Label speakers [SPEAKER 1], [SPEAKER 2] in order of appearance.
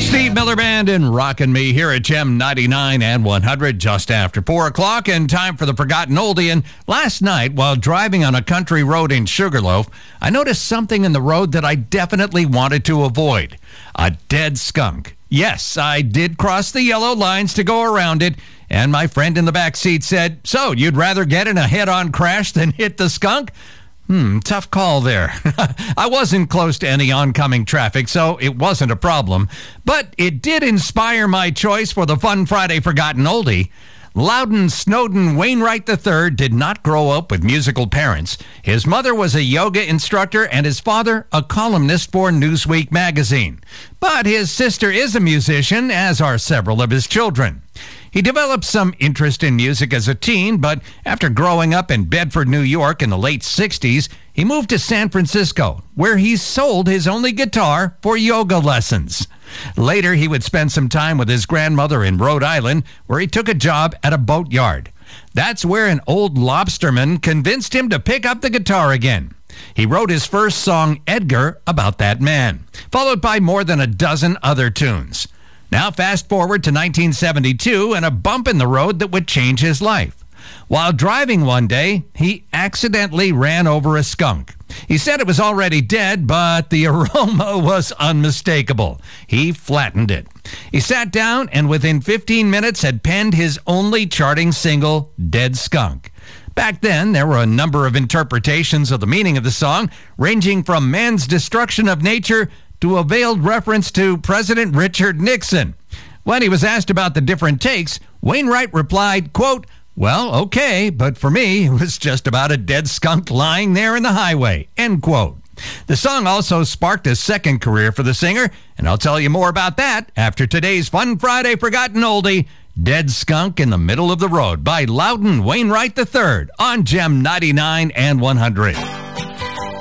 [SPEAKER 1] Steve Miller Band and Rockin' Me here at Gem 99 and 100 just after 4 o'clock, and time for the Forgotten Oldie. And last night, while driving on a country road in Sugarloaf, I noticed something in the road that I definitely wanted to avoid. A dead skunk. Yes, I did cross the yellow lines to go around it, and my friend in the back seat said, "So, you'd rather get in a head-on crash than hit the skunk?" Tough call there. I wasn't close to any oncoming traffic, so it wasn't a problem. But it did inspire my choice for the Fun Friday Forgotten Oldie. Loudon Snowden Wainwright III did not grow up with musical parents. His mother was a yoga instructor and his father a columnist for Newsweek magazine. But his sister is a musician, as are several of his children. He developed some interest in music as a teen, but after growing up in Bedford, New York in the late 60s, he moved to San Francisco, where he sold his only guitar for yoga lessons. Later, he would spend some time with his grandmother in Rhode Island, where he took a job at a boatyard. That's where an old lobsterman convinced him to pick up the guitar again. He wrote his first song, Edgar, about that man, followed by more than a dozen other tunes. Now fast forward to 1972 and a bump in the road that would change his life. While driving one day, he accidentally ran over a skunk. He said it was already dead, but the aroma was unmistakable. He flattened it. He sat down and within 15 minutes had penned his only charting single, Dead Skunk. Back then, there were a number of interpretations of the meaning of the song, ranging from man's destruction of nature to a veiled reference to President Richard Nixon. When he was asked about the different takes, Wainwright replied, quote, "Well, okay, but for me, it was just about a dead skunk lying there in the highway," end quote. The song also sparked a second career for the singer, and I'll tell you more about that after today's Fun Friday Forgotten Oldie, Dead Skunk in the Middle of the Road by Loudon Wainwright III on Gem 99 and 100.